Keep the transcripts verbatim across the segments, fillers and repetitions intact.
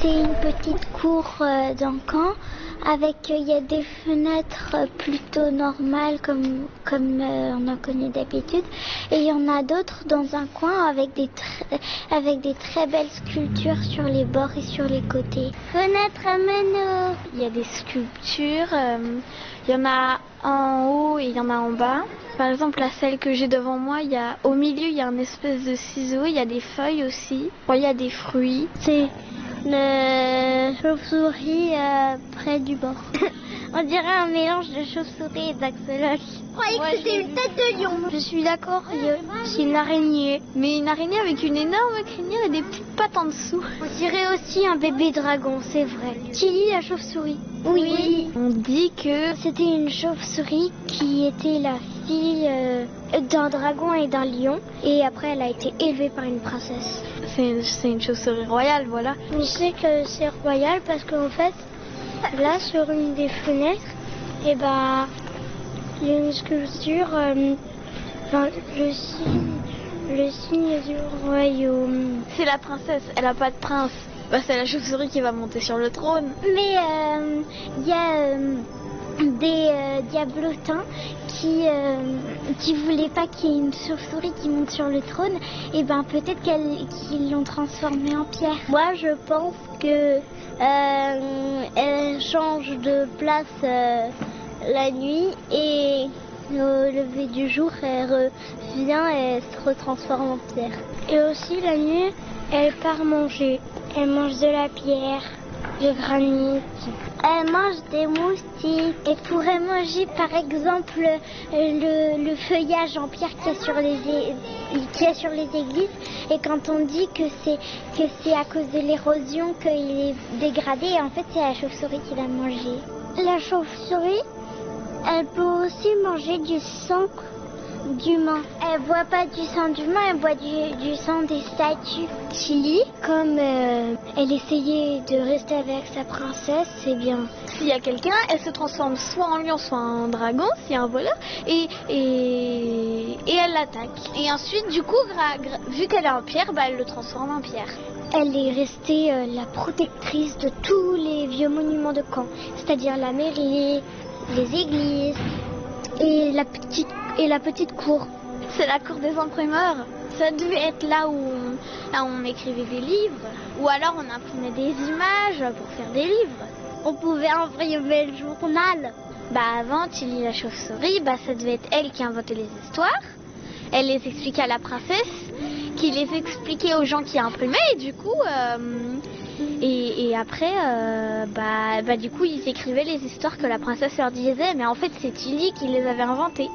C'est une petite cour euh, d'encan avec il euh, y a des fenêtres plutôt normales comme comme euh, on en connaît d'habitude, et il y en a d'autres dans un coin avec des tr- avec des très belles sculptures sur les bords et sur les côtés. Fenêtre à meneaux. Il y a des sculptures, euh, il y en a en haut et il y en a en bas. Par exemple, la celle que j'ai devant moi, il y a au milieu, il y a une espèce de ciseau, il y a des feuilles aussi. Bon, il y a des fruits. C'est le chauve-souris euh, près du bord. On dirait un mélange de chauve-souris et d'axolotle. Je croyais que c'était une tête de lion. Je suis d'accord, c'est une araignée. Mais une araignée avec une énorme crinière et des petites pattes en dessous. On dirait aussi un bébé dragon, c'est vrai. Tilly la chauve-souris. Oui. oui. On dit que c'était une chauve-souris qui était la fille euh, d'un dragon et d'un lion. Et après, elle a été élevée par une princesse. C'est une, c'est une chauve-souris royale, voilà. Je sais que c'est royal parce qu'en fait, là, sur une des fenêtres, et ben, il y a une sculpture, euh, enfin, le signe, le signe du royaume. C'est la princesse, elle a pas de prince. Bah, c'est la chauve-souris qui va monter sur le trône. Mais il euh, y a euh, des euh, diablotins qui euh, qui voulaient pas qu'il y ait une chauve-souris qui monte sur le trône. Et ben peut-être qu'elle, qu'ils l'ont transformée en pierre. Moi, je pense que euh, elle change de place euh, la nuit et au lever du jour, elle revient et elle se retransforme en pierre. Et aussi la nuit, elle part manger. Elle mange de la pierre, du granit. Elle mange des moustiques. Elle pourrait manger par exemple le, le feuillage en pierre qu'il y a sur les, qu'il y a sur les églises. Et quand on dit que c'est, que c'est à cause de l'érosion qu'il est dégradé, en fait c'est la chauve-souris qui l'a mangé. La chauve-souris, elle peut aussi manger du sang d'humain. Elle boit pas du sang d'humain, elle boit du, du sang des statues. Tilly, comme euh, elle essayait de rester avec sa princesse, c'est bien. S'il y a quelqu'un, elle se transforme soit en lion, soit en dragon, s'il y a un voleur, et, et, et elle l'attaque. Et ensuite, du coup, gra, gra, vu qu'elle est en pierre, bah, elle le transforme en pierre. Elle est restée euh, la protectrice de tous les vieux monuments de Caen, c'est-à-dire la mairie, les églises et la petite et la petite cour. C'est la cour des imprimeurs. Ça devait être là où on, là où on écrivait des livres. Ou alors on imprimait des images pour faire des livres. On pouvait imprimer le journal. Bah avant, Tilly la chauve-souris, bah ça devait être elle qui inventait les histoires. Elle les expliquait à la princesse, qui les expliquait aux gens qui imprimaient. Et du coup, euh, et, et après, euh, bah, bah du coup, ils écrivaient les histoires que la princesse leur disait. Mais en fait, c'est Tilly qui les avait inventées.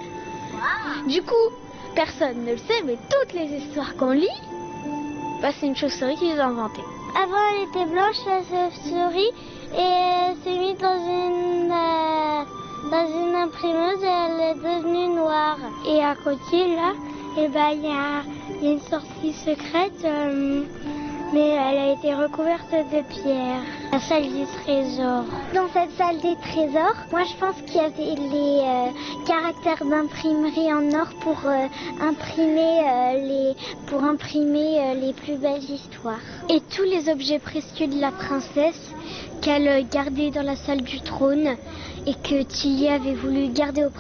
Du coup, personne ne le sait, mais toutes les histoires qu'on lit, bah, c'est une chauve-souris qui les a inventées. Avant, elle était blanche, la chauve-souris, et elle s'est mise dans une, euh, dans une imprimeuse et elle est devenue noire. Et à côté, là, il bah, y, y a une sortie secrète, euh, mais elle a été recouverte de pierre. La salle des trésors. Dans cette salle des trésors, moi je pense qu'il y avait les euh, caractères d'imprimerie en or pour euh, imprimer euh, les pour imprimer euh, les plus belles histoires. Et tous les objets précieux de la princesse qu'elle gardait dans la salle du trône et que Tilly avait voulu garder au